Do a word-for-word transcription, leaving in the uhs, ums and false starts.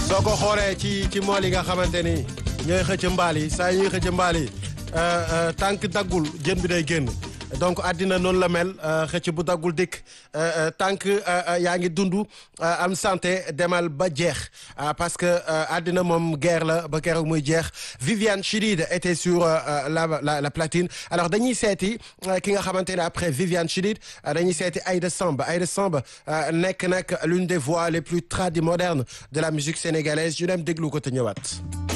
soo ko xoolee ci ci mool yi nga xamante ni ñooy xëcc mbaal yi saa yi ñuy xëcc mbaal yi tànk daggul jën bi day génn donc àddina noonu la mel xëcc bu daggul dikk tànk yaa ngi dund am santé demal ba jeex parce que àddina moom guerre la ba keroog muy jeex Viviane Chidid était sur la la la platine alors dañuy seeti ki nga xamante ne après Viviane Chidid dañuy seeti Aïda Samb Aïda Samb nekk nag l'une des voix les plus tradi modernes de la musique sénégalaise ñu dem déglu ko te ñëwaat.